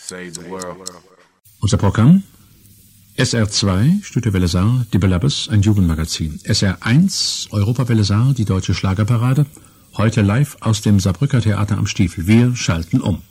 Unser Programm: SR2, Studio Saar, die Belabbes, ein Jugendmagazin. SR1, Europawelle Saar, die deutsche Schlagerparade. Heute live aus dem Saarbrücker Theater am Stiefel. Wir schalten um.